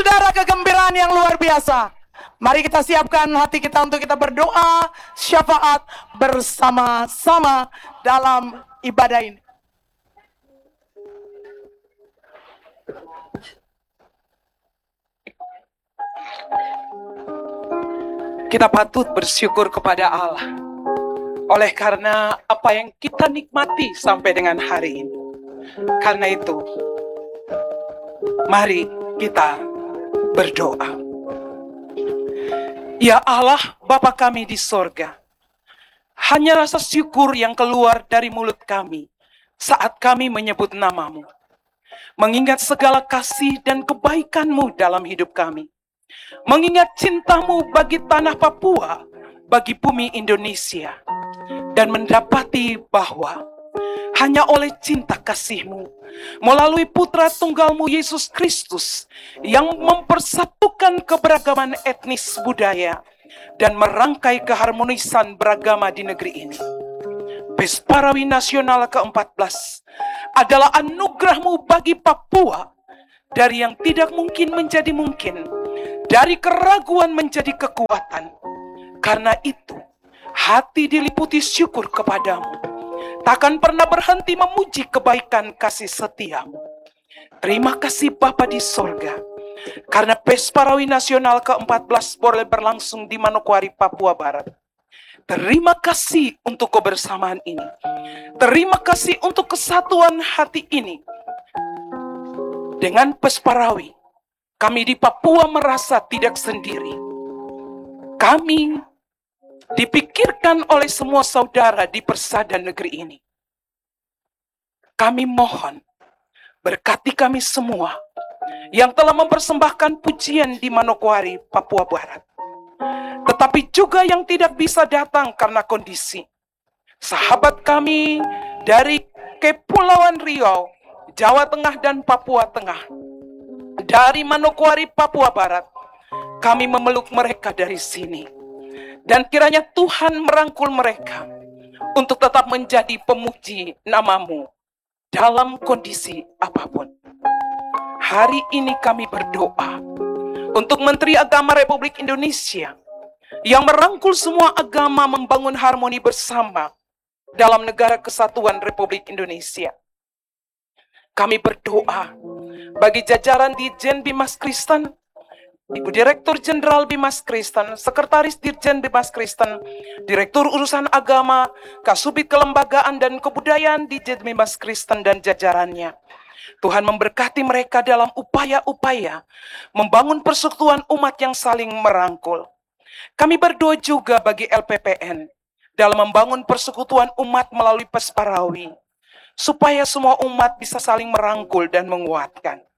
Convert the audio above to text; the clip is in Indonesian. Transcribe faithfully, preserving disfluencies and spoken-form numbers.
saudara, kegembiraan yang luar biasa. Mari kita siapkan hati kita untuk kita berdoa syafaat bersama-sama dalam ibadah ini. Kita patut bersyukur kepada Allah oleh karena apa yang kita nikmati sampai dengan hari ini. Karena itu, mari kita berdoa. Ya Allah, Bapa kami di sorga, hanya rasa syukur yang keluar dari mulut kami saat kami menyebut namamu. Mengingat segala kasih dan kebaikan-Mu dalam hidup kami. Mengingat cinta-Mu bagi tanah Papua, bagi bumi Indonesia. Dan mendapati bahwa hanya oleh cinta kasih-Mu, melalui putra tunggal-Mu Yesus Kristus, yang mempersatukan keberagaman etnis budaya, dan merangkai keharmonisan beragama di negeri ini. Pesparawi Nasional ke empat belas adalah anugerah-Mu bagi Papua, dari yang tidak mungkin menjadi mungkin, dari keraguan menjadi kekuatan. Karena itu, hati diliputi syukur kepadamu, takkan pernah berhenti memuji kebaikan kasih setia-Mu. Terima kasih Bapa di sorga, karena Pesparawi Nasional ke empat belas boleh berlangsung di Manokwari, Papua Barat. Terima kasih untuk kebersamaan ini. Terima kasih untuk kesatuan hati ini. Dengan Pesparawi, kami di Papua merasa tidak sendiri. Kami dipikirkan oleh semua saudara di persada negeri ini. Kami mohon, berkati kami semua yang telah mempersembahkan pujian di Manokwari, Papua Barat. Tetapi juga yang tidak bisa datang karena kondisi. Sahabat kami dari Kepulauan Riau, Jawa Tengah dan Papua Tengah, dari Manokwari, Papua Barat, kami memeluk mereka dari sini. Dan kiranya Tuhan merangkul mereka untuk tetap menjadi pemuji nama-Mu dalam kondisi apapun. Hari ini kami berdoa untuk Menteri Agama Republik Indonesia yang merangkul semua agama membangun harmoni bersama dalam negara kesatuan Republik Indonesia. Kami berdoa bagi jajaran Dirjen Bimas Kristen, Ibu Direktur Jenderal Bimas Kristen, Sekretaris Dirjen Bimas Kristen, Direktur Urusan Agama, Kasubit Kelembagaan dan Kebudayaan Dirjen Bimas Kristen dan jajarannya. Tuhan memberkati mereka dalam upaya-upaya membangun persekutuan umat yang saling merangkul. Kami berdoa juga bagi L P P N dalam membangun persekutuan umat melalui Pesparawi, supaya semua umat bisa saling merangkul dan menguatkan.